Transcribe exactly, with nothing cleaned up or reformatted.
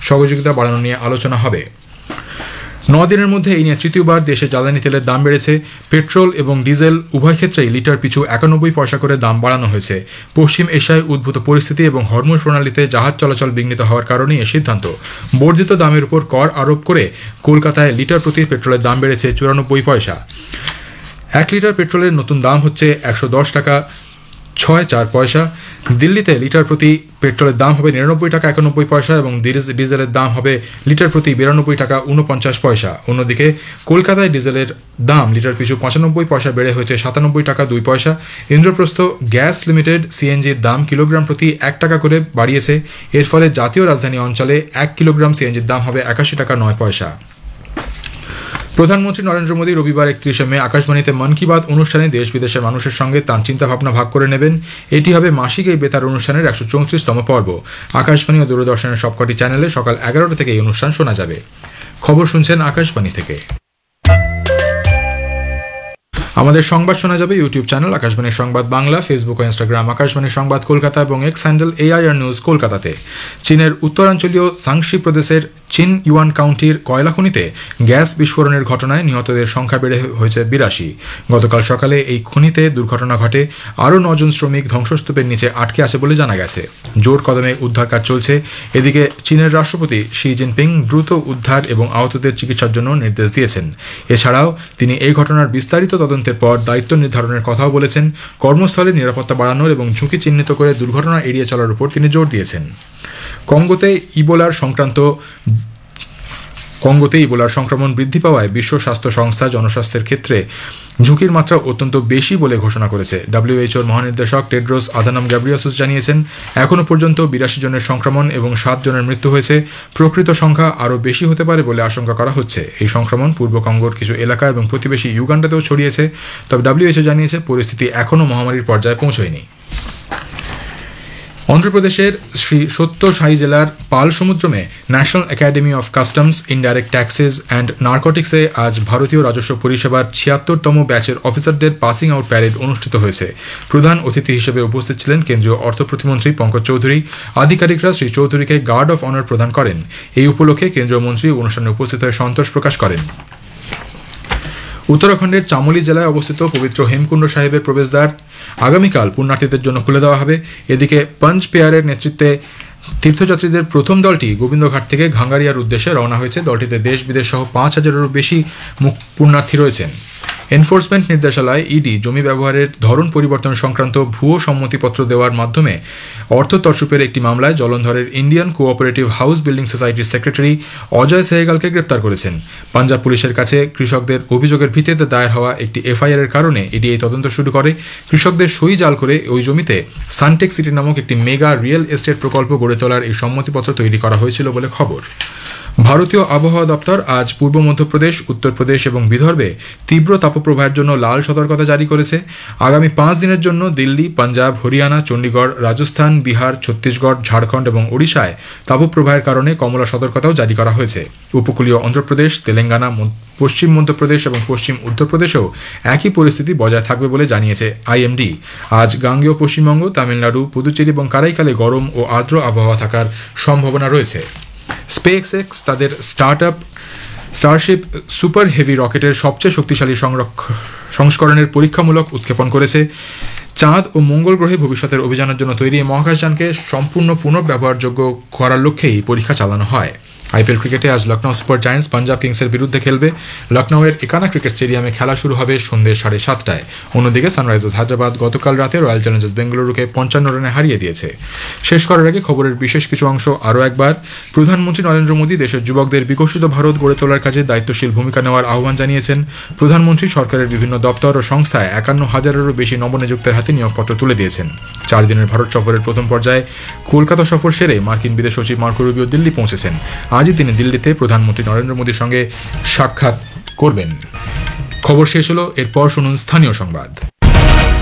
সহযোগিতা বাড়ানো নিয়ে আলোচনা হবে। নদিনের মধ্যে এই নিয়ে তৃতীয়বার দেশে জ্বালানি তেলের দাম বেড়েছে। পেট্রোল এবং ডিজেল উভয় ক্ষেত্রেই লিটার পিছু একানব্বই পয়সা করে দাম বাড়ানো হয়েছে। পশ্চিম এশিয়ায় উদ্ভূত পরিস্থিতি এবং হরমুজ প্রণালীতে জাহাজ চলাচল বিঘ্নিত হওয়ার কারণেই এ সিদ্ধান্ত। বর্ধিত দামের উপর কর আরোপ করে কলকাতায় লিটার প্রতি পেট্রোলের দাম বেড়েছে চুরানব্বই পয়সা। এক লিটার পেট্রোলের নতুন দাম হচ্ছে একশো দশ টাকা ছয় চার পয়সা। দিল্লিতে লিটার প্রতি পেট্রোলের দাম হবে নিরানব্বই টাকা একানব্বই পয়সা এবং ডিজেলের দাম হবে লিটার প্রতি বিরানব্বই টাকা উনপঞ্চাশ পয়সা। অন্যদিকে কলকাতায় ডিজেলের দাম লিটার পিছু পঁচানব্বই পয়সা বেড়ে হয়েছে সাতানব্বই টাকা দুই পয়সা। ইন্দ্রপ্রস্থ গ্যাস লিমিটেড সিএনজির দাম কিলোগ্রাম প্রতি এক টাকা করে বাড়িয়েছে। এর ফলে জাতীয় রাজধানী অঞ্চলে এক কিলোগ্রাম সিএনজির দাম হবে একাশি টাকা নয় পয়সা। প্রধানমন্ত্রী নরেন্দ্র মোদী রবিবার একত্রিশে মে আকাশবাণীতে মন কি বাত অনুষ্ঠানে দেশ বিদেশের মানুষের সঙ্গে তাঁর চিন্তাভাবনা ভাগ করে নেবেন। এটি হবে মাসিক এই বেতার অনুষ্ঠানের একশো চৌত্রিশতম পর্ব। আকাশবাণী ও দূরদর্শনের সবকটি চ্যানেলে সকাল এগারোটা থেকে এই অনুষ্ঠান শোনা যাবে। খবর শুনছেন আকাশবাণী থেকে। আমাদের সংবাদ শোনা যাবে ইউটিউব চ্যানেল আকাশবাণীর সংবাদ বাংলা, ফেসবুক ও ইনস্টাগ্রাম আকাশবাণীর সংবাদ কলকাতা এবং এক্স হ্যান্ডেল এআইআর নিউজ কলকাতাতে। চীনের উত্তরাঞ্চলীয় সাংশি প্রদেশের চিন ইউয়ান কাউন্টির কয়লা খনিতে গ্যাস বিস্ফোরণের ঘটনায় নিহতদের সংখ্যা বেড়ে হয়েছে বিরাশি। গতকাল সকালে এই খনিতে দুর্ঘটনা ঘটে। আরও নজন শ্রমিক ধ্বংসস্তূপের নিচে আটকে আছে বলে জানা গেছে। জোর কদমে উদ্ধার কাজ চলছে। এদিকে চীনের রাষ্ট্রপতি শি জিনপিং দ্রুত উদ্ধার এবং আহতদের চিকিৎসার জন্য নির্দেশ দিয়েছেন। এছাড়াও তিনি এই ঘটনার বিস্তারিত তদন্তের পর দায়িত্ব নির্ধারণের কথাও বলেছেন। কর্মস্থলে নিরাপত্তা বাড়ানোর এবং ঝুঁকি চিহ্নিত করে দুর্ঘটনা এড়িয়ে চলার উপর তিনি জোর দিয়েছেন। কঙ্গোতে ইবোলার সংক্রান্ত কঙ্গোতে ইবোলার সংক্রমণ বৃদ্ধি পাওয়ায় বিশ্ব স্বাস্থ্য সংস্থা জনস্বাস্থ্যের ক্ষেত্রে ঝুঁকির মাত্রা অত্যন্ত বেশি বলে ঘোষণা করেছে। ডব্লিউএইচওর মহানির্দেশক টেড্রোস আধানম গ্যাব্রিয়াসুস জানিয়েছেন, এখনও পর্যন্ত বিরাশি জনের সংক্রমণ এবং সাত জনের মৃত্যু হয়েছে। প্রকৃত সংখ্যা আরও বেশি হতে পারে বলে আশঙ্কা করা হচ্ছে। এই সংক্রমণ পূর্ব কঙ্গোর কিছু এলাকা এবং প্রতিবেশী ইউগান্ডাতেও ছড়িয়েছে। তবে ডব্লিউএইচও জানিয়েছে পরিস্থিতি এখনও মহামারীর পর্যায়ে পৌঁছয়নি। অন্ধ্রপ্রদেশের শ্রী সত্য সাই জেলার পাল সমুদ্রমে national academy of customs indirect taxes and নার্কোটিক্সে আজ ভারতীয় রাজস্ব পরিষেবার ছিয়াত্তরতম ব্যাচের অফিসারদের পাসিং আউট প্যারেড অনুষ্ঠিত হয়েছে। প্রধান অতিথি হিসেবে উপস্থিত ছিলেন কেন্দ্রীয় অর্থ প্রতিমন্ত্রী পঙ্কজ চৌধুরী। আধিকারিকরা শ্রী চৌধুরীকে গার্ড অফ অনার প্রদান করেন। এই উপলক্ষে কেন্দ্রীয় মন্ত্রী অনুষ্ঠানে উপস্থিত হয়ে সন্তোষ প্রকাশ করেন। উত্তরাখণ্ডের চামোলি জেলায় অবস্থিত পবিত্র হেমকুণ্ড সাহেবের প্রবেশদ্বার আগামীকাল পুণ্যার্থীদের জন্য খুলে দেওয়া হবে। এদিকে পঞ্চ পেয়ারের নেতৃত্বে তীর্থযাত্রীদের প্রথম দলটি গোবিন্দঘাট থেকে ঘাঙ্গারিয়ার উদ্দেশ্যে রওনা হয়েছে। দলটিতে দেশ বিদেশ সহ পাঁচ হাজারেরও বেশি পুণ্যার্থী রয়েছেন। এনফোর্সমেন্ট নির্দেশালয় ইডি জমি ব্যবহারের ধরন পরিবর্তন সংক্রান্ত ভুয়ো সম্মতিপত্র দেওয়ার মাধ্যমে অর্থ তছরূপের একটি মামলায় জলন্ধরের ইন্ডিয়ান কোঅপারেটিভ হাউস বিল্ডিং সোসাইটির সেক্রেটারি অজয় সেহগালকে গ্রেপ্তার করেছেন। পাঞ্জাব পুলিশের কাছে কৃষকদের অভিযোগের ভিত্তিতে দায়ের হওয়া একটি এফআইআরের কারণে ইডি এই তদন্ত শুরু করে। কৃষকদের সই জাল করে ওই জমিতে সানটেক সিটি নামক একটি মেগা রিয়েল এস্টেট প্রকল্প গড়ে তোলার এই সম্মতিপত্র তৈরি করা হয়েছিল বলে খবর। ভারতীয় আবহাওয়া দপ্তর আজ পূর্ব মধ্যপ্রদেশ, উত্তরপ্রদেশ এবং বিদর্ভে তীব্র তাপপ্রবাহের জন্য লাল সতর্কতা জারি করেছে। আগামী পাঁচ দিনের জন্য দিল্লি, পাঞ্জাব, হরিয়ানা, চণ্ডীগড়, রাজস্থান, বিহার, ছত্তিশগড়, ঝাড়খণ্ড এবং ওড়িশায় তাপপ্রবাহের কারণে কমলা সতর্কতাও জারি করা হয়েছে। উপকূলীয় অন্ধ্রপ্রদেশ, তেলেঙ্গানা, পশ্চিম মধ্যপ্রদেশ এবং পশ্চিম উত্তরপ্রদেশেও একই পরিস্থিতি বজায় থাকবে বলে জানিয়েছে আইএমডি। আজ গাঙ্গেয় পশ্চিমবঙ্গ, তামিলনাড়ু, পুদুচেরি এবং কারাইকালে গরম ও আর্দ্র আবহাওয়া থাকার সম্ভাবনা রয়েছে। স্পেসএক্স তাদের start up Starship super heavy রকেটের সবচেয়ে শক্তিশালী সংস্করণের পরীক্ষামূলক উৎক্ষেপণ করেছে। চাঁদ ও মঙ্গল গ্রহে ভবিষ্যতের অভিযানের জন্য তৈরি মহাকাশযানকে সম্পূর্ণ পুনর্ব্যবহারযোগ্য করার লক্ষ্যেই পরীক্ষা চালানো হয়। আইপিএল ক্রিকেটে আজ লখনৌ সুপার জায়ান্টস পাঞ্জাব কিংসের বিরুদ্ধে খেলবে। লখনৌয়ের একানা ক্রিকেট স্টেডিয়ামে খেলা শুরু হবে সন্ধ্যে সাড়ে সাতটায়। অন্যদিকে সানরাইজার্স হায়দ্রাবাদ গতকাল রাতে রয়্যাল চ্যালেঞ্জার্স বেঙ্গালুরুকে পঞ্চান্ন রানে হারিয়ে দিয়েছে। শেষ করার আগে খবরের বিশেষ কিছু অংশ আরও একবার। প্রধানমন্ত্রী নরেন্দ্র মোদী দেশের যুবকদের বিকশিত ভারত গড়ে তোলার কাজে দায়িত্বশীল ভূমিকা নেওয়ার আহ্বান জানিয়েছেন। প্রধানমন্ত্রী সরকারের বিভিন্ন দপ্তর ও সংস্থায় একান্ন হাজারেরও বেশি নবনিযুক্তের হাতে নিয়োগপত্র তুলে দিয়েছেন। চার দিনের ভারত সফরের প্রথম পর্যায়ে কলকাতা সফর সেরে মার্কিন বিদেশ সচিব মার্কো রুবিও দিল্লি পৌঁছেছেন। আজই তিনি দিল্লিতে প্রধানমন্ত্রী নরেন্দ্র মোদীর সঙ্গে সাক্ষাৎ করবেন। খবর শেষ হলো, এরপর শুনুন স্থানীয় সংবাদ।